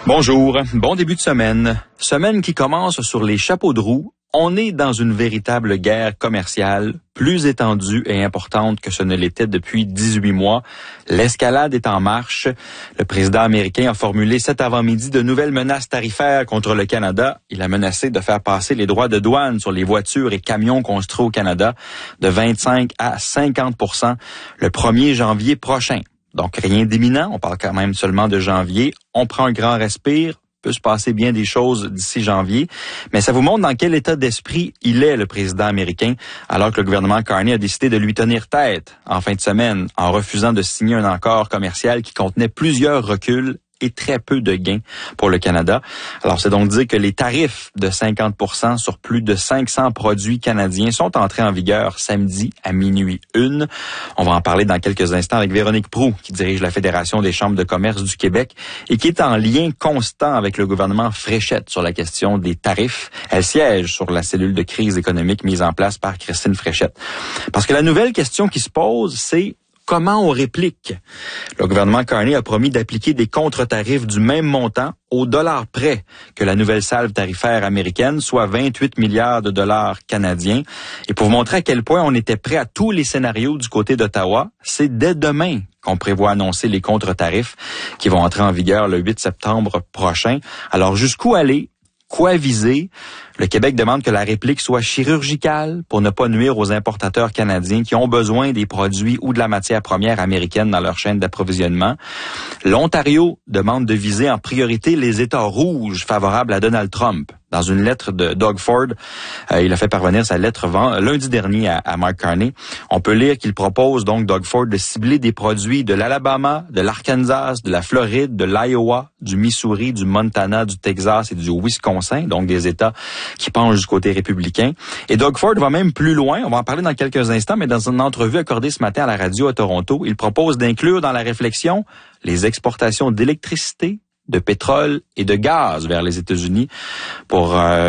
Bonjour, bon début de semaine. Semaine qui commence sur les chapeaux de roue. On est dans une véritable guerre commerciale, plus étendue et importante que ce ne l'était depuis 18 mois. L'escalade est en marche. Le président américain a formulé cet avant-midi de nouvelles menaces tarifaires contre le Canada. Il a menacé de faire passer les droits de douane sur les voitures et camions construits au Canada de 25 à 50% le 1er janvier prochain. Donc, rien d'imminent, on parle quand même seulement de janvier. On prend un grand respire, peut se passer bien des choses d'ici janvier, mais ça vous montre dans quel état d'esprit il est, le président américain, alors que le gouvernement Carney a décidé de lui tenir tête en fin de semaine en refusant de signer un accord commercial qui contenait plusieurs reculs et très peu de gains pour le Canada. Alors, c'est donc dire que les tarifs de 50% sur plus de 500 produits canadiens sont entrés en vigueur samedi à minuit 1. On va en parler dans quelques instants avec Véronique Proulx, qui dirige la Fédération des chambres de commerce du Québec et qui est en lien constant avec le gouvernement Fréchette sur la question des tarifs. Elle siège sur la cellule de crise économique mise en place par Christine Fréchette. Parce que la nouvelle question qui se pose, c'est comment on réplique? Le gouvernement Carney a promis d'appliquer des contre-tarifs du même montant au dollar près que la nouvelle salve tarifaire américaine, soit 28 milliards de dollars canadiens. Et pour vous montrer à quel point on était prêt à tous les scénarios du côté d'Ottawa, c'est dès demain qu'on prévoit annoncer les contre-tarifs qui vont entrer en vigueur le 8 septembre prochain. Alors, jusqu'où aller? Quoi viser? Le Québec demande que la réplique soit chirurgicale pour ne pas nuire aux importateurs canadiens qui ont besoin des produits ou de la matière première américaine dans leur chaîne d'approvisionnement. L'Ontario demande de viser en priorité les États rouges favorables à Donald Trump. Dans une lettre de Doug Ford, il a fait parvenir sa lettre lundi dernier à Mark Carney. On peut lire qu'il propose donc, Doug Ford, de cibler des produits de l'Alabama, de l'Arkansas, de la Floride, de l'Iowa, du Missouri, du Montana, du Texas et du Wisconsin, donc des États qui penchent du côté républicain. Et Doug Ford va même plus loin, on va en parler dans quelques instants, mais dans une entrevue accordée ce matin à la radio à Toronto, il propose d'inclure dans la réflexion les exportations d'électricité, de pétrole et de gaz vers les États-Unis pour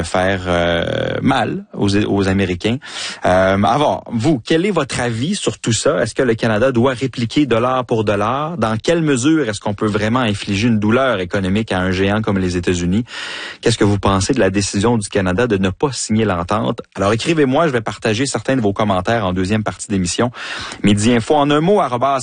faire mal aux Américains. Alors, vous, quel est votre avis sur tout ça? Est-ce que le Canada doit répliquer dollar pour dollar? Dans quelle mesure est-ce qu'on peut vraiment infliger une douleur économique à un géant comme les États-Unis? Qu'est-ce que vous pensez de la décision du Canada de ne pas signer l'entente? Alors, écrivez-moi, je vais partager certains de vos commentaires en deuxième partie d'émission. Midi Info en un mot,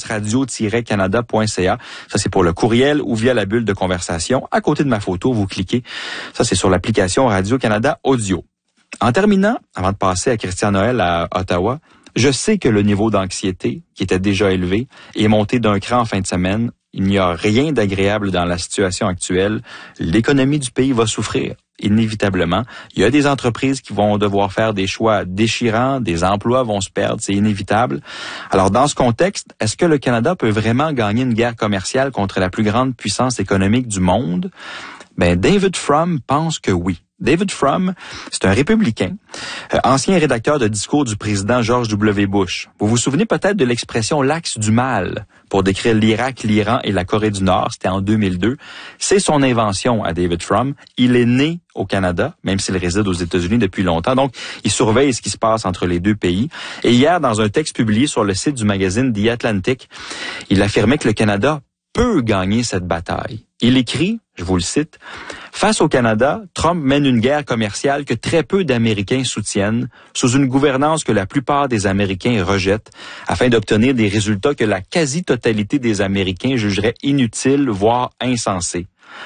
@radio-canada.ca. Ça, c'est pour le courriel ou via la bulle de conversation. À côté de ma photo, vous cliquez. Ça, c'est sur l'application Radio-Canada Audio. En terminant, avant de passer à Christian Noël à Ottawa, je sais que le niveau d'anxiété, qui était déjà élevé, est monté d'un cran en fin de semaine. Il n'y a rien d'agréable dans la situation actuelle. L'économie du pays va souffrir, inévitablement. Il y a des entreprises qui vont devoir faire des choix déchirants, des emplois vont se perdre, c'est inévitable. Alors, dans ce contexte, est-ce que le Canada peut vraiment gagner une guerre commerciale contre la plus grande puissance économique du monde? David Frum pense que oui. David Frum, c'est un républicain, ancien rédacteur de discours du président George W. Bush. Vous vous souvenez peut-être de l'expression « l'axe du mal » pour décrire l'Irak, l'Iran et la Corée du Nord. C'était en 2002. C'est son invention à David Frum. Il est né au Canada, même s'il réside aux États-Unis depuis longtemps. Donc, il surveille ce qui se passe entre les deux pays. Et hier, dans un texte publié sur le site du magazine The Atlantic, il affirmait que le Canada peut gagner cette bataille. Il écrit, je vous le cite, « Face au Canada, Trump mène une guerre commerciale que très peu d'Américains soutiennent, sous une gouvernance que la plupart des Américains rejettent, afin d'obtenir des résultats que la quasi-totalité des Américains jugeraient inutiles, voire insensés.